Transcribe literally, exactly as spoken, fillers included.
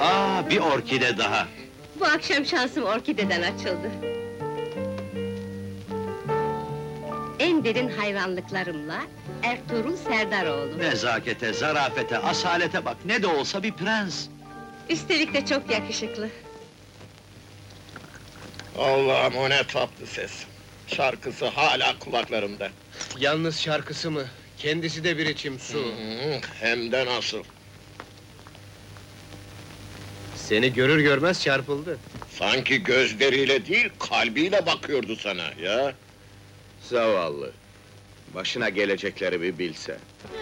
Aa, bir orkide daha! Bu akşam şansım orkideden açıldı. En derin hayranlıklarımla Ertuğrul Serdaroğlu. Nezakete, zarafete, asalete bak, ne de olsa bir prens! Üstelik de çok yakışıklı. Allah'ım, o ne tatlı ses! Şarkısı hala kulaklarımda. Yalnız şarkısı mı? Kendisi de bir içim su. Hı, hem de nasıl! Seni görür görmez çarpıldı. Sanki gözleriyle değil, kalbiyle bakıyordu sana ya! Zavallı! Başına gelecekleri bir bilse.